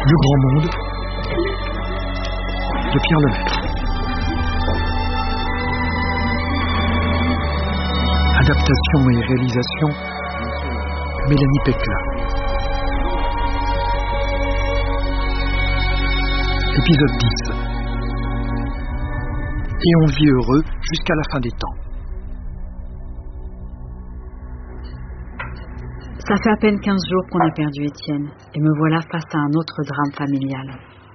Le Grand Monde de Pierre Lemaitre. Adaptation et réalisation Mélanie Pécla. Épisode 10. Et on vit heureux jusqu'à la fin des temps. Ça fait à peine 15 jours qu'on a perdu Étienne, et me voilà face à un autre drame familial.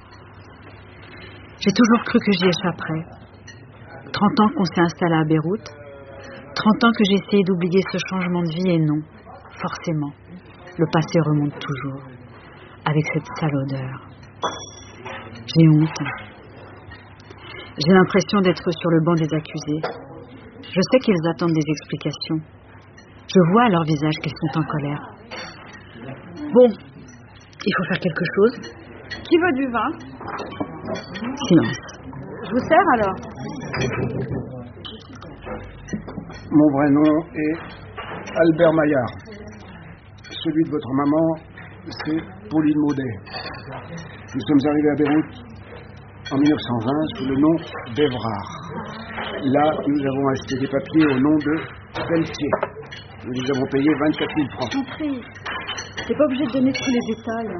J'ai toujours cru que j'y échapperais. 30 ans qu'on s'est installé à Beyrouth, 30 ans que j'ai essayé d'oublier ce changement de vie, et non, forcément, le passé remonte toujours, avec cette sale odeur. J'ai honte. J'ai l'impression d'être sur le banc des accusés. Je sais qu'ils attendent des explications. Je vois à leur visage qu'ils sont en colère. Bon, il faut faire quelque chose. Qui veut du vin? Silence. Je vous sers alors. Mon vrai nom est Albert Maillard. Celui de votre maman, c'est Pauline Maudet. Nous sommes arrivés à Beyrouth en 1920 sous le nom d'Evrard. Là, nous avons acheté des papiers au nom de Pelletier. Nous les avons payés 24 000 francs. Je t'en prie. T'es pas obligé de donner tous les détails.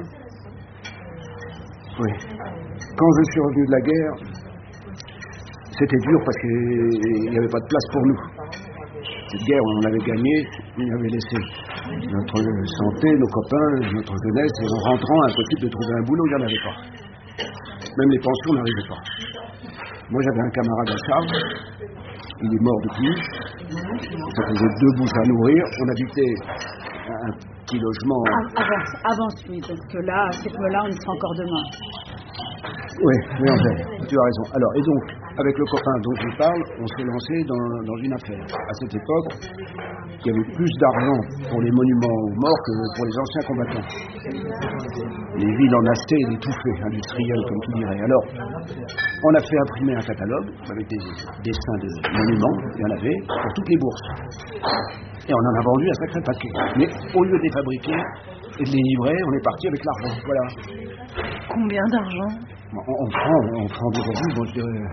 Oui. Quand je suis revenu de la guerre, c'était dur parce qu'il n'y avait pas de place pour nous. Cette guerre, on l'avait gagnée, on avait laissé notre santé, nos copains, notre jeunesse, et en rentrant, impossible de trouver un boulot, il n'y en avait pas. Même les pensions n'arrivaient pas. Moi, j'avais un camarade à Charles, il est mort depuis. Ça faisait 2 bouches à nourrir. On habitait un petit logement. Avance, oui, parce que là, à cette là on y sera encore demain. Oui, en fait, tu as raison. Alors, et donc, avec le copain dont je parle, on s'est lancé dans une affaire. À cette époque, il y avait plus d'argent pour les monuments aux morts que pour les anciens combattants. Les villes en achetaient et d'étouffer, industrielles, comme tu dirais. Alors, on a fait imprimer un catalogue avec des dessins de monuments, il y en avait, pour toutes les bourses. Et on en a vendu un sacré paquet. Mais au lieu de les fabriquer et de les livrer, on est parti avec l'argent. Voilà. Combien d'argent? En francs d'aujourd'hui, bon, je dirais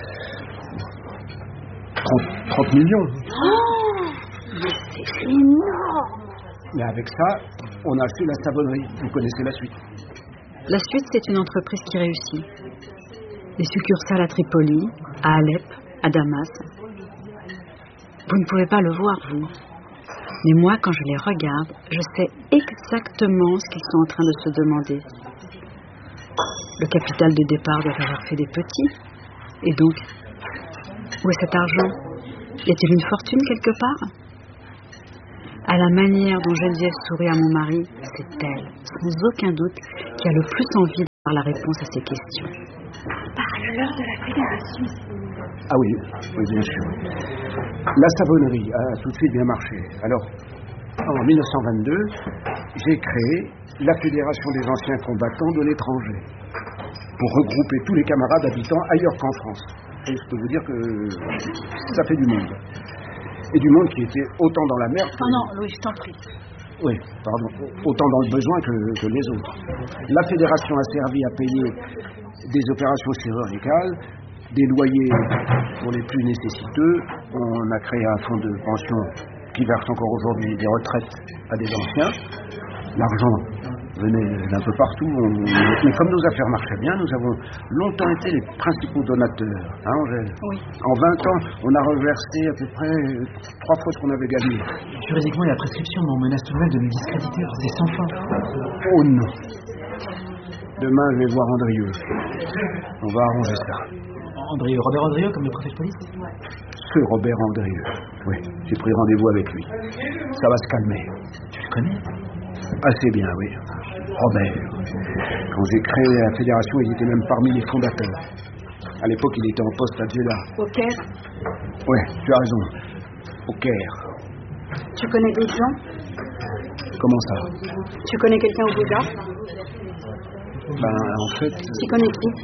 30 millions. Oh, mais c'est énorme! Mais avec ça, on a acheté la savonnerie. Vous connaissez la suite. La suite, c'est une entreprise qui réussit. Des succursales à Tripoli, à Alep, à Damas. Vous ne pouvez pas le voir, vous. Mais moi, quand je les regarde, je sais exactement ce qu'ils sont en train de se demander. Le capital de départ doit avoir fait des petits. Et donc, où est cet argent? Y a-t-il une fortune quelque part? À la manière dont Geneviève sourit à mon mari, c'est elle, sans aucun doute, qui a le plus envie d'avoir la réponse à ces questions. Parle-leur de la fédération. Ah oui, bien sûr. La savonnerie a tout de suite bien marché. Alors, en 1922, j'ai créé la Fédération des anciens combattants de l'étranger pour regrouper tous les camarades habitant ailleurs qu'en France. Et je peux vous dire que ça fait du monde. Et du monde qui était autant dans la merde que... Non, Louis, je t'en prie. Oui, pardon. Autant dans le besoin que les autres. La fédération a servi à payer des opérations chirurgicales, des loyers pour les plus nécessiteux. On a créé un fonds de pension qui verse encore aujourd'hui des retraites à des anciens. L'argent venait d'un peu partout. Mais comme nos affaires marchaient bien, nous avons longtemps été les principaux donateurs. Hein, Angèle? Oui. En 20 ans, on a reversé à peu près 3 fois ce qu'on avait gagné. Juridiquement, il y a prescription, mais on menace tout de même de nous discréditer. C'est sans fin. Oh non. Demain, je vais voir Andrieux. On va arranger ça. Andrieux, Robert Andrieux, comme le préfet de police? Ce Robert Andrieux. Oui, j'ai pris rendez-vous avec lui. Ça va se calmer. Tu le connais? Assez bien, oui. Robert. Quand j'ai créé la fédération, il était même parmi les fondateurs. À l'époque, il était en poste à Jeddah. Au Caire? Oui, tu as raison. Au Caire. Tu connais d'autres gens? Comment ça? Tu connais quelqu'un au Bouddha? En fait... Tu connais qui?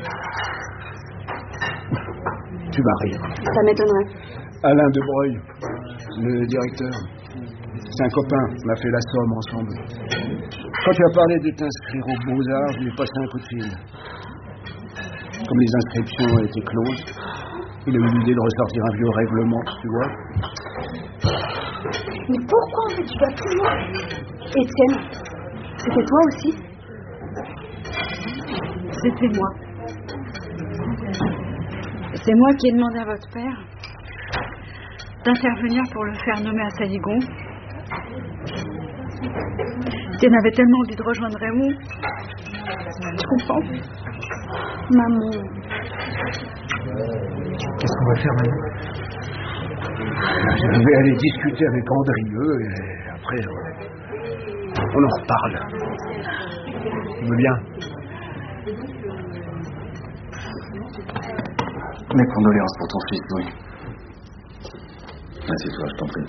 Tu vas rire. Ça m'étonnerait. Alain de Breuil, le directeur. C'est un copain, on a fait la Somme ensemble. Quand tu as parlé de t'inscrire aux Beaux-Arts, je lui ai passé un coup de fil. Comme les inscriptions étaient closes, il a eu l'idée de ressortir un vieux règlement, tu vois. Mais pourquoi en fait tu vas toujours... Étienne, c'était toi aussi? C'était moi. C'est moi qui ai demandé à votre père d'intervenir pour le faire nommer à Saigon. Étienne avait tellement envie de rejoindre Raymond. Tu comprends? Maman. Qu'est-ce qu'on va faire maintenant? Je vais aller discuter avec Andrieux et après, on en reparle. Tu veux bien? Mes condoléances pour ton fils, Louis. Assieds-toi, je t'en prie.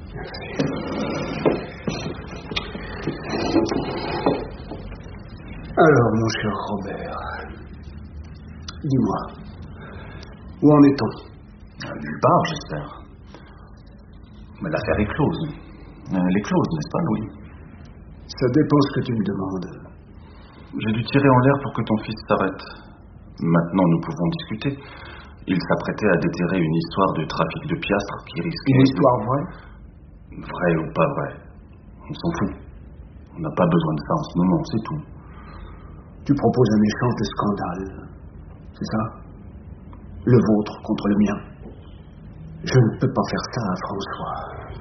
Alors, mon cher Robert, dis-moi, où en est-on? Nulle part, j'espère. Mais l'affaire est close. Elle est close, n'est-ce pas, Louis? Ça dépend ce que tu me demandes. J'ai dû tirer en l'air pour que ton fils s'arrête. Maintenant, nous pouvons discuter. Il s'apprêtait à déterrer une histoire de trafic de piastres qui risquait... Une histoire vraie? Vraie ou pas vraie. On s'en fout. On n'a pas besoin de ça en ce moment, c'est tout. Tu proposes un échange de scandales, c'est ça? Le vôtre contre le mien. Je ne peux pas faire ça à François.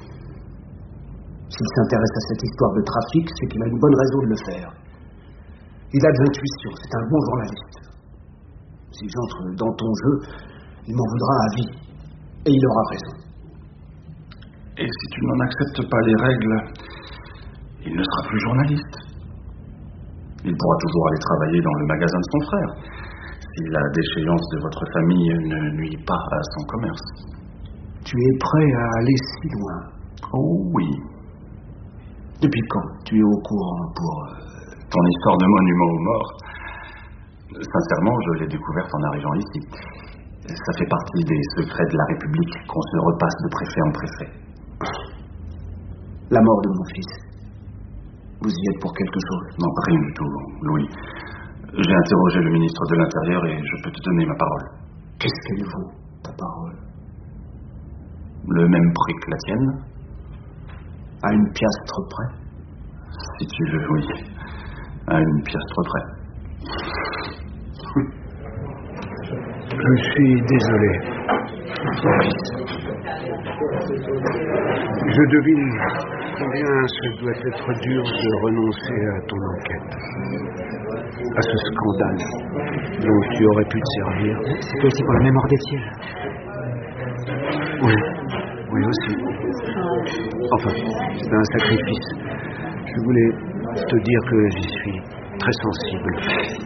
S'il s'intéresse à cette histoire de trafic, c'est qu'il a une bonne raison de le faire. Il a de l'intuition, c'est un bon journaliste. Si j'entre dans ton jeu, il m'en voudra à vie. Et il aura raison. Et si tu n'en acceptes pas les règles, il ne sera plus journaliste. Il pourra toujours aller travailler dans le magasin de son frère, si la déchéance de votre famille ne nuit pas à son commerce. Tu es prêt à aller si loin? Oh oui. Depuis quand tu es au courant pour... Ton histoire de monument aux morts, sincèrement, je l'ai découverte en arrivant ici. Ça fait partie des secrets de la République qu'on se repasse de préfet en préfet. La mort de mon fils. Vous y êtes pour quelque chose? Non, rien du tout, Louis. J'ai interrogé le ministre de l'Intérieur et je peux te donner ma parole. Qu'est-ce qu'elle vaut, ta parole? Le même prix que la tienne? À une piastre près? Si tu veux, oui. À une piastre près. Je suis désolé. Je devine combien ce doit être dur de renoncer à ton enquête, à ce scandale dont tu aurais pu te servir. C'était aussi pour la mémoire d'Étienne. Oui aussi. Enfin, c'est un sacrifice. Je voulais te dire que j'y suis très sensible.